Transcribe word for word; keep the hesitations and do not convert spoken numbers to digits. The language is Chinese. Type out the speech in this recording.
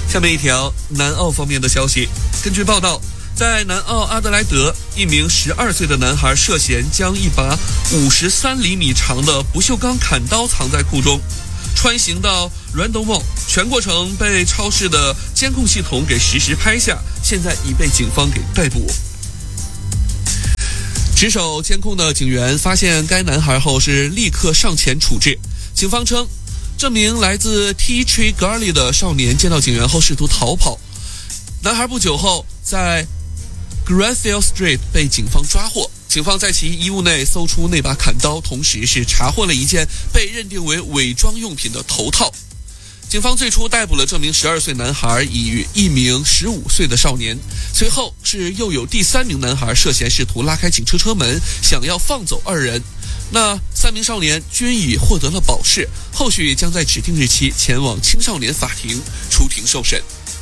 下面一条南澳方面的消息，根据报道，在南澳阿德莱德，一名十二岁的男孩涉嫌将一把五十三厘米长的不锈钢砍刀藏在裤中，穿行到 Randall Mall， 全过程被超市的监控系统给实时拍下，现在已被警方给逮捕。值守监控的警员发现该男孩后是立刻上前处置。警方称，这名来自 Tea Tree Gully 的少年见到警员后试图逃跑，男孩不久后在 Greenfield Street 被警方抓获。警方在其衣物内搜出那把砍刀，同时是查获了一件被认定为伪装用品的头套。警方最初逮捕了这名十二岁男孩与一名十五岁的少年，随后是又有第三名男孩涉嫌试图拉开警车车门，想要放走二人。那三名少年均已获得了保释，后续将在指定日期前往青少年法庭出庭受审。